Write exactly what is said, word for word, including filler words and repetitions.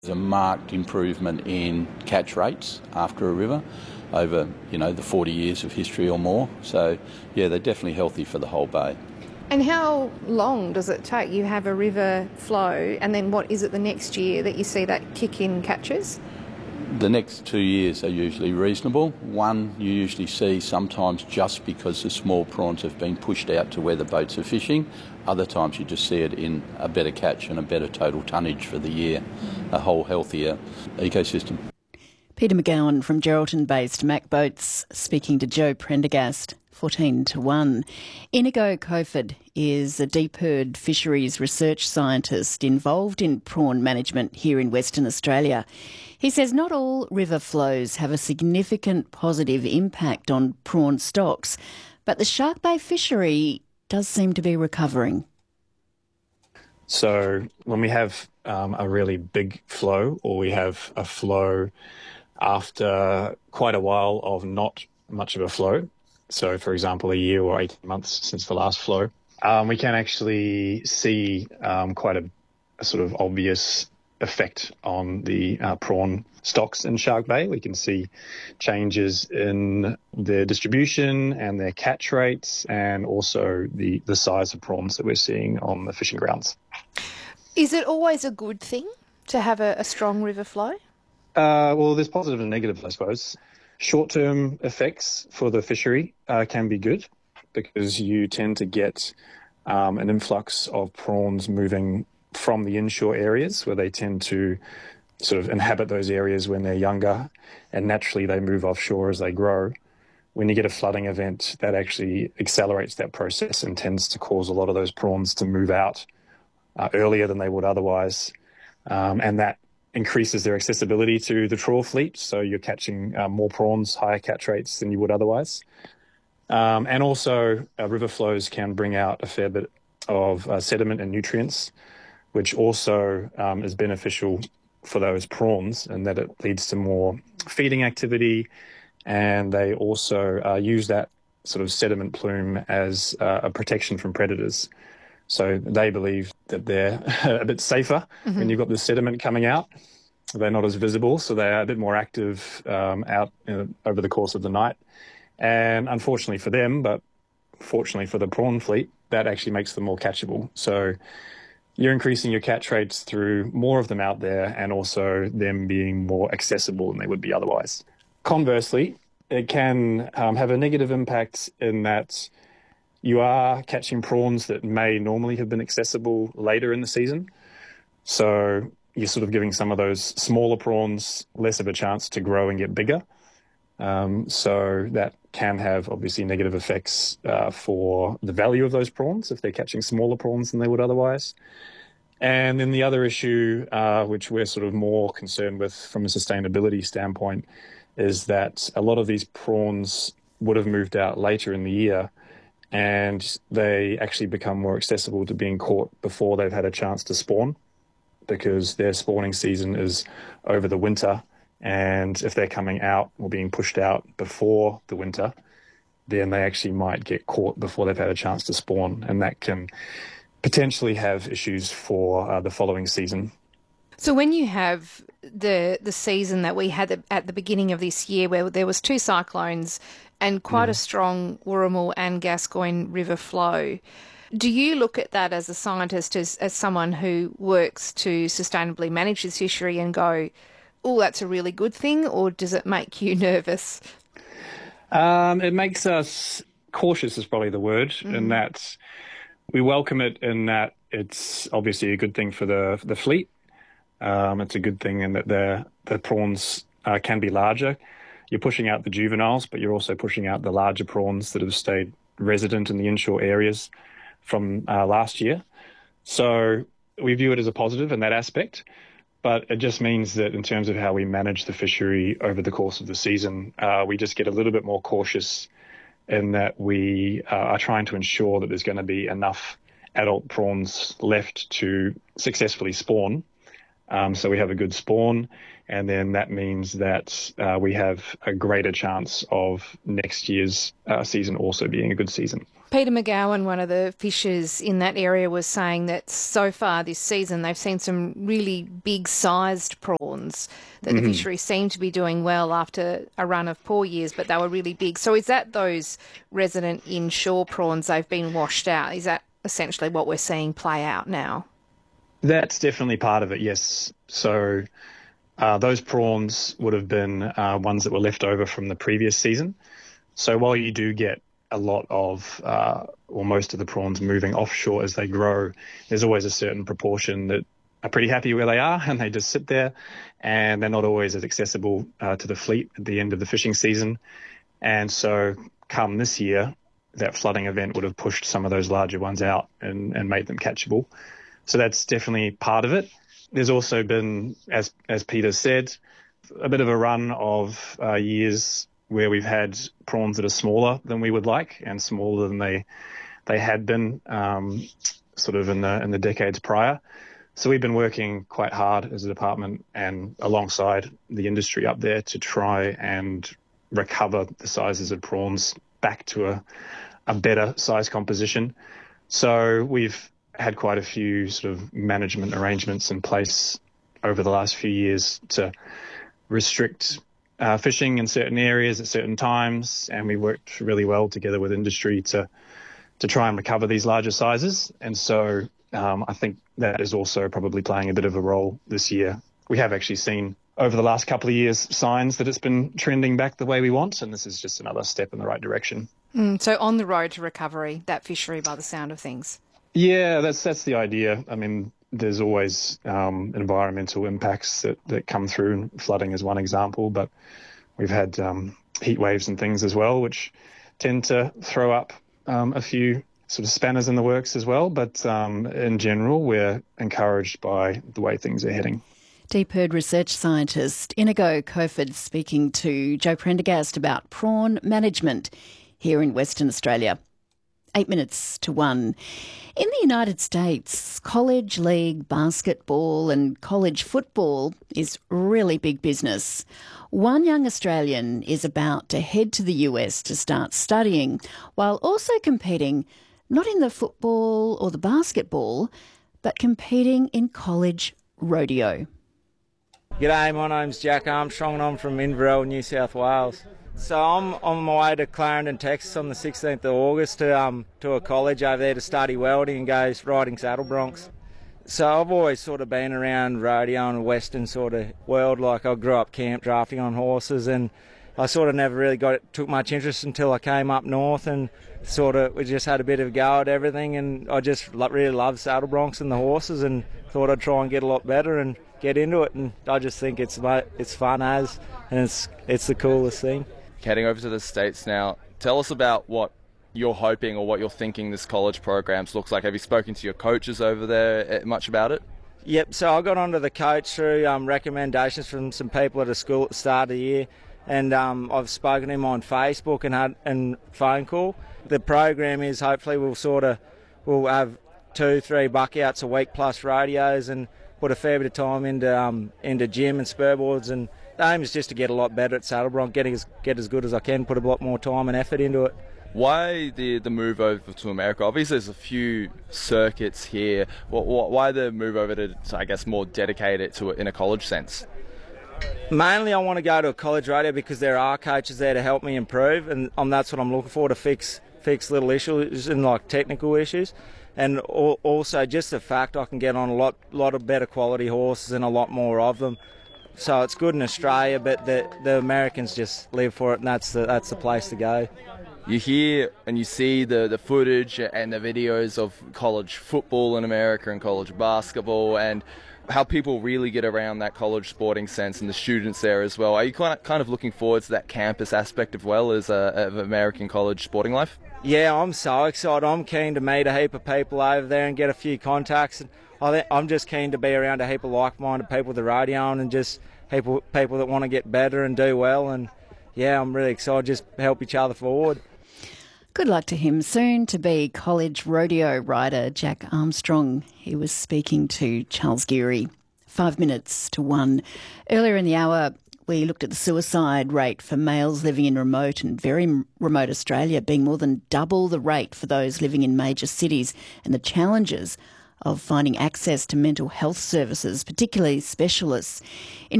There's a marked improvement in catch rates after a river over, you know, the forty years of history or more. So, yeah, they're definitely healthy for the whole bay. And how long does it take? You have a river flow, and then what is it the next year that you see that kick in catches? The next two years are usually reasonable. One you usually see sometimes just because the small prawns have been pushed out to where the boats are fishing. Other times you just see it in a better catch and a better total tonnage for the year, a whole healthier ecosystem. Peter McGowan from Geraldton-based Mac Boats speaking to Joe Prendergast. fourteen to one. Inigo Coford is a deep herd fisheries research scientist involved in prawn management here in Western Australia. He says not all river flows have a significant positive impact on prawn stocks, but the Shark Bay fishery does seem to be recovering. So when we have um, a really big flow, or we have a flow after quite a while of not much of a flow, so for example a year or eighteen months since the last flow, um, we can actually see um, quite a, a sort of obvious effect on the uh, prawn stocks in Shark Bay. We can see changes in their distribution and their catch rates, and also the, the size of prawns that we're seeing on the fishing grounds. Is it always a good thing to have a, a strong river flow? Uh, well, there's positive and negative, I suppose. Short-term effects for the fishery uh, can be good because you tend to get um, an influx of prawns moving from the inshore areas where they tend to sort of inhabit those areas when they're younger, and naturally they move offshore as they grow. When you get a flooding event, that actually accelerates that process and tends to cause a lot of those prawns to move out uh, earlier than they would otherwise. Um, and that increases their accessibility to the trawl fleet, so you're catching uh, more prawns, higher catch rates than you would otherwise. Um, and also, uh, river flows can bring out a fair bit of uh, sediment and nutrients, which also um, is beneficial for those prawns, and that it leads to more feeding activity, and they also uh, use that sort of sediment plume as uh, a protection from predators. So they believe that they're a bit safer mm-hmm. when you've got the sediment coming out. They're not as visible, so they're a bit more active um, out you know, over the course of the night. And unfortunately for them, but fortunately for the prawn fleet, that actually makes them more catchable. So you're increasing your catch rates through more of them out there, and also them being more accessible than they would be otherwise. Conversely, it can um, have a negative impact in that you are catching prawns that may normally have been accessible later in the season. So you're sort of giving some of those smaller prawns less of a chance to grow and get bigger. Um, so that can have obviously negative effects uh, for the value of those prawns if they're catching smaller prawns than they would otherwise. And then the other issue, uh, which we're sort of more concerned with from a sustainability standpoint, is that a lot of these prawns would have moved out later in the year, and they actually become more accessible to being caught before they've had a chance to spawn, because their spawning season is over the winter. And if they're coming out or being pushed out before the winter, then they actually might get caught before they've had a chance to spawn, and that can potentially have issues for uh, the following season. So when you have the the season that we had at the beginning of this year, where there was two cyclones and quite mm. a strong Wurrumul and Gascoyne river flow, do you look at that as a scientist, as, as someone who works to sustainably manage this fishery, and go, oh, that's a really good thing, or does it make you nervous? Um, it makes us cautious is probably the word, mm. in that we welcome it in that it's obviously a good thing for the for the fleet. Um, it's a good thing in that the, the prawns uh, can be larger. You're pushing out the juveniles, but you're also pushing out the larger prawns that have stayed resident in the inshore areas from uh, last year. So we view it as a positive in that aspect. But it just means that in terms of how we manage the fishery over the course of the season, uh, we just get a little bit more cautious in that we uh, are trying to ensure that there's going to be enough adult prawns left to successfully spawn Um, so we have a good spawn, and then that means that uh, we have a greater chance of next year's uh, season also being a good season. Peter McGowan, one of the fishers in that area, was saying that so far this season they've seen some really big-sized prawns, that mm-hmm. the fishery seemed to be doing well after a run of poor years, but they were really big. So is that those resident inshore prawns, they've been washed out? Is that essentially what we're seeing play out now? That's definitely part of it, yes. So uh, those prawns would have been uh, ones that were left over from the previous season. So while you do get a lot of, uh, or most of the prawns moving offshore as they grow, there's always a certain proportion that are pretty happy where they are and they just sit there, and they're not always as accessible uh, to the fleet at the end of the fishing season. And so come this year, that flooding event would have pushed some of those larger ones out and, and made them catchable. So that's definitely part of it. There's also been, as as Peter said, a bit of a run of uh, years where we've had prawns that are smaller than we would like and smaller than they they had been um, sort of in the in the decades prior. So we've been working quite hard as a department and alongside the industry up there to try and recover the sizes of prawns back to a, a better size composition. So we've had quite a few sort of management arrangements in place over the last few years to restrict Uh, fishing in certain areas at certain times, and we worked really well together with industry to to try and recover these larger sizes. And so um, I think that is also probably playing a bit of a role this year. We have actually seen over the last couple of years signs that it's been trending back the way we want, and this is just another step in the right direction. Mm, so on the road to recovery, that fishery by the sound of things. Yeah, that's that's the idea. I mean, there's always um, environmental impacts that, that come through. Flooding is one example, but we've had um, heat waves and things as well, which tend to throw up um, a few sort of spanners in the works as well. But um, in general, we're encouraged by the way things are heading. Deep Herd research scientist Inigo Coford speaking to Joe Prendergast about prawn management here in Western Australia. Eight minutes to one. In the United States, college league basketball and college football is really big business. One young Australian is about to head to the U S to start studying, while also competing not in the football or the basketball, but competing in college rodeo. G'day, my name's Jack Armstrong and I'm from Inverell, New South Wales. So I'm on my way to Clarendon, Texas on the sixteenth of August to um to a college over there to study welding and go riding saddle broncs. So I've always sort of been around rodeo and western sort of world. Like I grew up camp drafting on horses, and I sort of never really got took much interest until I came up north and sort of we just had a bit of a go at everything, and I just really love saddle broncs and the horses and thought I'd try and get a lot better and get into it, and I just think it's it's fun as and it's it's the coolest thing. Heading over to the States now, tell us about what you're hoping or what you're thinking this college programs looks like. Have you spoken to your coaches over there much about it? Yep, so I got onto the coach through um, recommendations from some people at a school at the start of the year, and um, I've spoken to him on Facebook and had and phone call. The program is hopefully we'll sort of we'll have two, three buckouts a week plus rodeos and put a fair bit of time into um, into gym and spurboards, and the aim is just to get a lot better at saddle bronc, get as, get as good as I can, put a lot more time and effort into it. Why the the move over to America? Obviously there's a few circuits here. Why the move over to, I guess, more dedicate it to it in a college sense? Mainly I want to go to a college rodeo because there are coaches there to help me improve, and um, that's what I'm looking for, to fix fix little issues and like technical issues. And also just the fact I can get on a lot lot of better quality horses and a lot more of them. So it's good in Australia, but the the Americans just live for it, and that's the, that's the place to go. You hear and you see the, the footage and the videos of college football in America and college basketball, and how people really get around that college sporting sense, and the students there as well. Are you kind of, kind of looking forward to that campus aspect as well as uh, of American college sporting life? Yeah, I'm so excited. I'm keen to meet a heap of people over there and get a few contacts. And I think I'm just keen to be around a heap of like-minded people with the rodeo and just people people that want to get better and do well. And yeah, I'm really excited. Just help each other forward. Good luck to him. Soon to be college rodeo rider Jack Armstrong. He was speaking to Charles Geary. Five minutes to one. Earlier in the hour, we looked at the suicide rate for males living in remote and very remote Australia being more than double the rate for those living in major cities, and the challenges of finding access to mental health services, particularly specialists. In